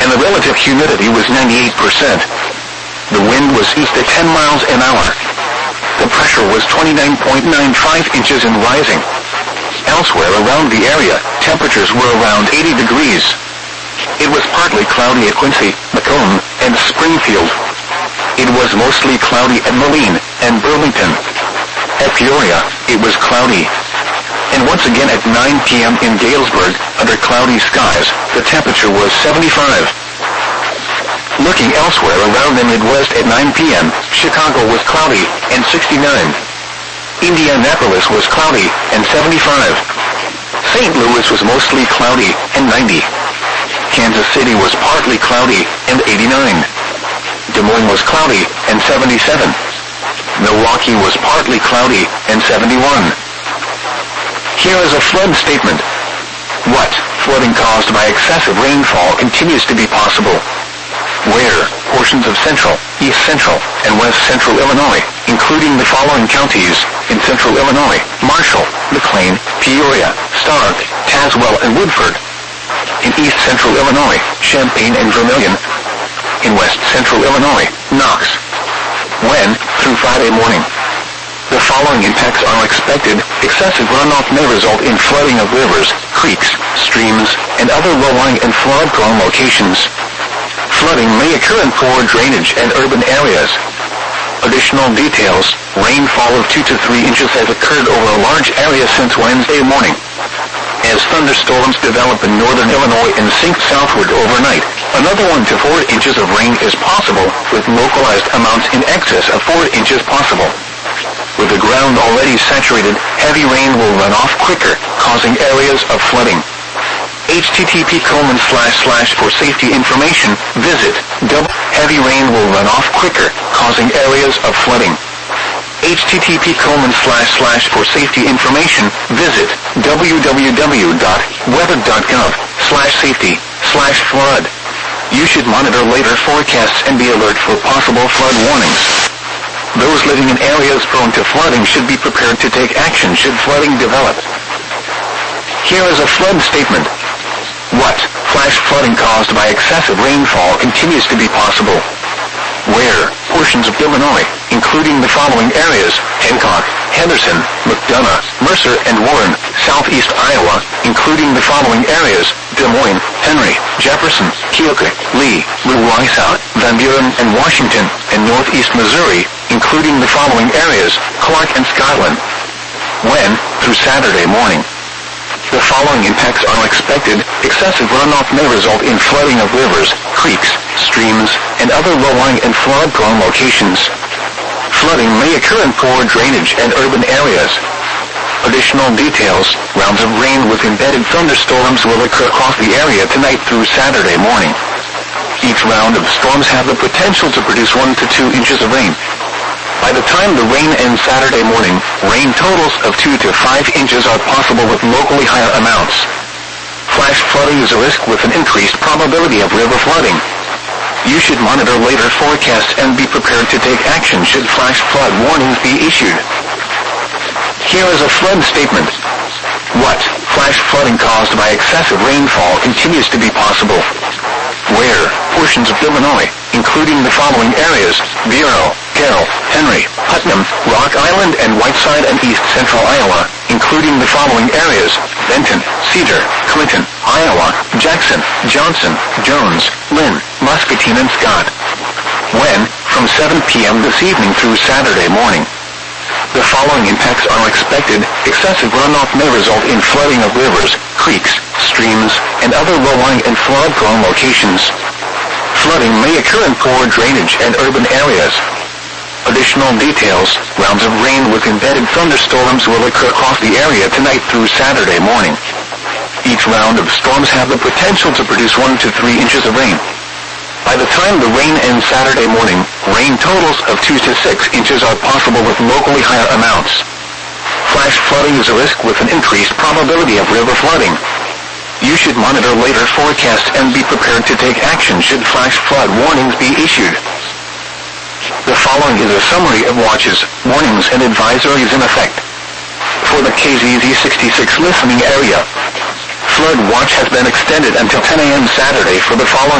and the relative humidity was 98%. The wind was east at 10 miles an hour. The pressure was 29.95 inches and rising. Elsewhere around the area, temperatures were around 80 degrees. It was partly cloudy at Quincy, Macomb, and Springfield. It was mostly cloudy at Moline and Burlington. At Peoria, it was cloudy. And once again at 9 p.m. in Galesburg, under cloudy skies, the temperature was 75. Looking elsewhere around the Midwest at 9 p.m., Chicago was cloudy and 69. Indianapolis was cloudy and 75. St. Louis was mostly cloudy and 90. Kansas City was partly cloudy and 89. Des Moines was cloudy and 77. Milwaukee was partly cloudy and 71. Here is a flood statement. What? Flooding caused by excessive rainfall continues to be possible. Where? Portions of central, east central, and west central Illinois, including the following counties: in central Illinois, Marshall, McLean, Peoria, Stark, Tazewell, and Woodford. In east central Illinois, Champaign and Vermilion. In west central Illinois, Knox. When? Through Friday morning. The following impacts are expected. Excessive runoff may result in flooding of rivers, creeks, streams, and other low-lying and flood-prone locations. Flooding may occur in poor drainage and urban areas. Additional details: rainfall of 2 to 3 inches has occurred over a large area since Wednesday morning. As thunderstorms develop in northern Illinois and sink southward overnight, another 1 to 4 inches of rain is possible, with localized amounts in excess of 4 inches possible. With the ground already saturated, heavy rain will run off quicker, causing areas of flooding. http:// for safety information, visit Heavy rain will run off quicker, causing areas of flooding. http:// for safety information, visit www.weather.gov/safety/flood. You should monitor later forecasts and be alert for possible flood warnings. Those living in areas prone to flooding should be prepared to take action should flooding develop. Here is a flood statement. What? Flash flooding caused by excessive rainfall continues to be possible. Where? Portions of Illinois, including the following areas: Hancock, Henderson, McDonough, Mercer, and Warren. Southeast Iowa, including the following areas: Des Moines, Henry, Jefferson, Keokuk, Lee, Louisa, Van Buren, and Washington. And northeast Missouri, including the following areas: Clark and Skyland. When? Through Saturday morning. The following impacts are expected. Excessive runoff may result in flooding of rivers, creeks, streams, and other low-lying and flood-prone locations. Flooding may occur in poor drainage and urban areas. Additional details: rounds of rain with embedded thunderstorms will occur across the area tonight through Saturday morning. Each round of storms have the potential to produce 1 to 2 inches of rain. By the time the rain ends Saturday morning, rain totals of 2 to 5 inches are possible with locally higher amounts. Flash flooding is a risk with an increased probability of river flooding. You should monitor later forecasts and be prepared to take action should flash flood warnings be issued. Here is a flood statement. What? Flash flooding caused by excessive rainfall continues to be possible. Where? Portions of Illinois, including the following areas: Bureau, Carroll, Henry, Putnam, Rock Island, and Whiteside, and east central Iowa, including the following areas: Benton, Cedar, Clinton, Iowa, Jackson, Johnson, Jones, Lynn, Muscatine, and Scott. When? From 7 p.m. this evening through Saturday morning. The following impacts are expected. Excessive runoff may result in flooding of rivers, creeks, streams, and other low-lying and flood-prone locations. Flooding may occur in poor drainage and urban areas. Additional details: rounds of rain with embedded thunderstorms will occur across the area tonight through Saturday morning. Each round of storms have the potential to produce 1 to 3 inches of rain. By the time the rain ends Saturday morning, rain totals of 2 to 6 inches are possible with locally higher amounts. Flash flooding is a risk with an increased probability of river flooding. You should monitor later forecasts and be prepared to take action should flash flood warnings be issued. The following is a summary of watches, warnings, and advisories in effect. For the KZZ 66 listening area, flood watch has been extended until 10 a.m. Saturday for the following